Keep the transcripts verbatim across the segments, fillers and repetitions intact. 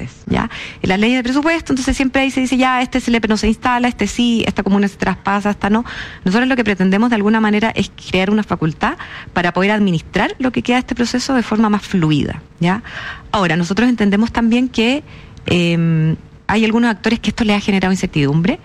antes, ¿ya? En las leyes de presupuesto, entonces siempre ahí se dice, ya, este S L E P no se instala, este sí, esta comuna se traspasa, esta no. Nosotros lo que pretendemos de alguna manera es crear una facultad para poder administrar lo que queda de este proceso de forma más fluida, ¿ya? Ahora, nosotros entendemos también que eh, hay algunos actores que esto les ha generado incertidumbre,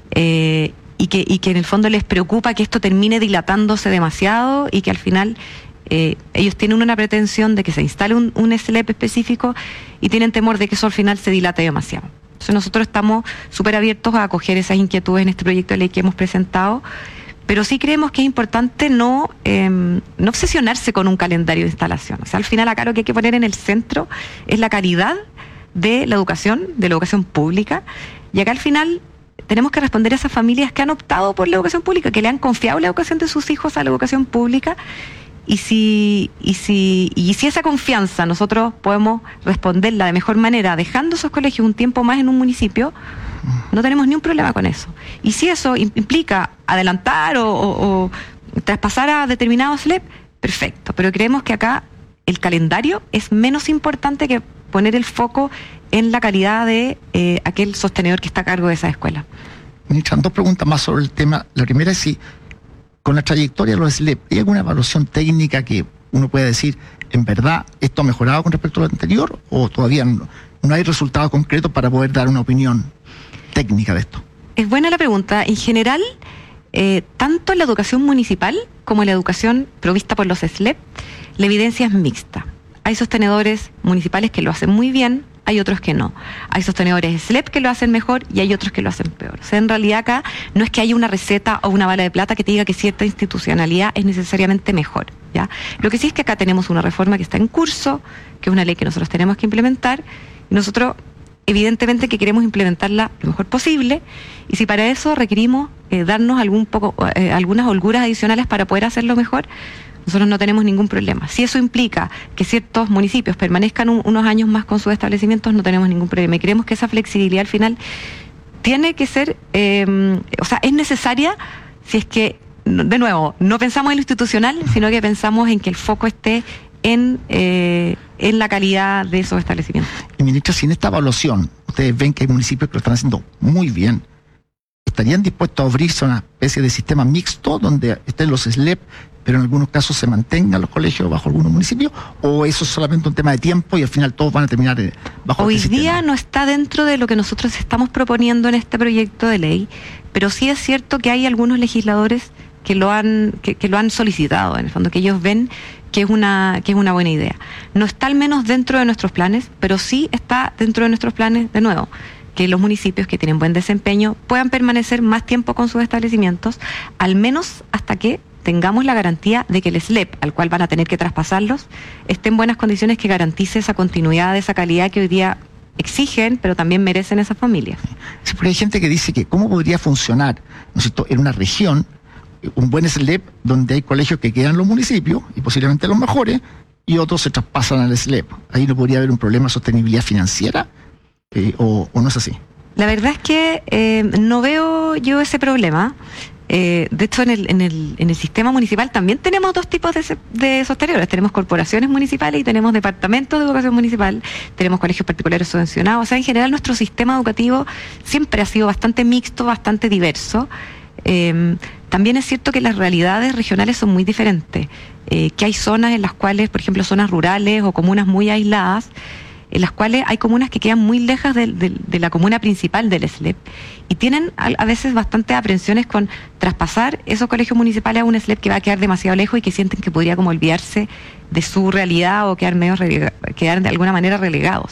eh, y que, y que en el fondo les preocupa que esto termine dilatándose demasiado y que al final eh, ellos tienen una pretensión de que se instale un, un S L E P específico y tienen temor de que eso al final se dilate demasiado. Entonces nosotros estamos súper abiertos a acoger esas inquietudes en este proyecto de ley que hemos presentado, pero sí creemos que es importante no, eh, no obsesionarse con un calendario de instalación. O sea, al final acá lo que hay que poner en el centro es la calidad de la educación, de la educación pública, y acá al final tenemos que responder a esas familias que han optado por la educación pública, que le han confiado la educación de sus hijos a la educación pública, y si, y si, y si esa confianza nosotros podemos responderla de mejor manera, dejando esos colegios un tiempo más en un municipio, no tenemos ni un problema con eso. Y si eso implica adelantar o, o, o traspasar a determinados S L E P, perfecto, pero creemos que acá el calendario es menos importante que poner el foco en la calidad de eh, aquel sostenedor que está a cargo de esa escuela. Ministra, dos preguntas más sobre el tema. La primera es si, con la trayectoria de los S L E P, ¿hay alguna evaluación técnica que uno pueda decir, en verdad, esto ha mejorado con respecto a lo anterior, o todavía no, no hay resultados concretos para poder dar una opinión técnica de esto? Es buena la pregunta. En general, eh, tanto en la educación municipal como en la educación provista por los S L E P, la evidencia es mixta. Hay sostenedores municipales que lo hacen muy bien, hay otros que no. Hay sostenedores S L E P que lo hacen mejor y hay otros que lo hacen peor. O sea, en realidad acá no es que haya una receta o una bala de plata que te diga que cierta institucionalidad es necesariamente mejor, ¿ya? Lo que sí es que acá tenemos una reforma que está en curso, que es una ley que nosotros tenemos que implementar, y nosotros evidentemente que queremos implementarla lo mejor posible, y si para eso requerimos eh, darnos algún poco, eh, algunas holguras adicionales para poder hacerlo mejor, nosotros no tenemos ningún problema. Si eso implica que ciertos municipios permanezcan un, unos años más con sus establecimientos, no tenemos ningún problema. Y creemos que esa flexibilidad al final tiene que ser, eh, o sea, es necesaria si es que, de nuevo, no pensamos en lo institucional, sino que pensamos en que el foco esté en, eh, en la calidad de esos establecimientos. Y ministra, si en esta evaluación ustedes ven que hay municipios que lo están haciendo muy bien, ¿estarían dispuestos a abrirse a una especie de sistema mixto donde estén los S L E P, pero en algunos casos se mantengan los colegios bajo algunos municipios, o eso es solamente un tema de tiempo y al final todos van a terminar bajo Hoy este día sistema? No está dentro de lo que nosotros estamos proponiendo en este proyecto de ley, pero sí es cierto que hay algunos legisladores que lo han que, que lo han solicitado, en el fondo, que ellos ven que es una que es una buena idea. No está al menos dentro de nuestros planes, pero sí está dentro de nuestros planes, de nuevo, que los municipios que tienen buen desempeño puedan permanecer más tiempo con sus establecimientos, al menos hasta que tengamos la garantía de que el S L E P, al cual van a tener que traspasarlos, esté en buenas condiciones, que garantice esa continuidad, esa calidad que hoy día exigen, pero también merecen esas familias. Sí, porque hay gente que dice que cómo podría funcionar, ¿no es cierto?, en una región, un buen S L E P donde hay colegios que quedan en los municipios, y posiblemente los mejores, y otros se traspasan al S L E P. Ahí no podría haber un problema de sostenibilidad financiera, eh, o, o no es así. La verdad es que eh, no veo yo ese problema. Eh, de hecho, en el, en, el, en el sistema municipal también tenemos dos tipos de, de sostenedores. Tenemos corporaciones municipales y tenemos departamentos de educación municipal, tenemos colegios particulares subvencionados. O sea, en general nuestro sistema educativo siempre ha sido bastante mixto, bastante diverso. Eh, también es cierto que las realidades regionales son muy diferentes, eh, que hay zonas en las cuales, por ejemplo, zonas rurales o comunas muy aisladas, en las cuales hay comunas que quedan muy lejas de, de, de la comuna principal del S L E P y tienen a, a veces bastantes aprensiones con traspasar esos colegios municipales a un S L E P que va a quedar demasiado lejos y que sienten que podría como olvidarse de su realidad o quedar, medio relega, quedar de alguna manera relegados.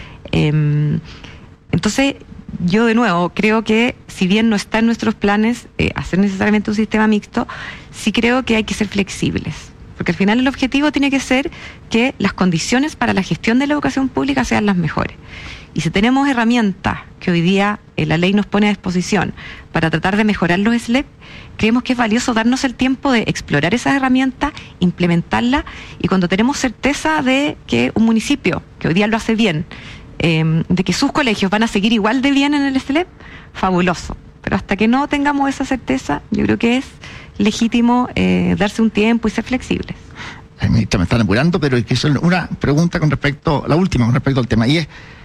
Eh, entonces, yo de nuevo creo que si bien no está en nuestros planes eh, hacer necesariamente un sistema mixto, sí creo que hay que ser flexibles. Porque al final el objetivo tiene que ser que las condiciones para la gestión de la educación pública sean las mejores. Y si tenemos herramientas que hoy día eh, la ley nos pone a disposición para tratar de mejorar los S L E P, creemos que es valioso darnos el tiempo de explorar esas herramientas, implementarlas, y cuando tenemos certeza de que un municipio, que hoy día lo hace bien, eh, de que sus colegios van a seguir igual de bien en el S L E P, fabuloso. Pero hasta que no tengamos esa certeza, yo creo que es legítimo eh, darse un tiempo y ser flexibles. Ay, ministra, me están apurando, pero es que es una pregunta con respecto, la última con respecto al tema, y es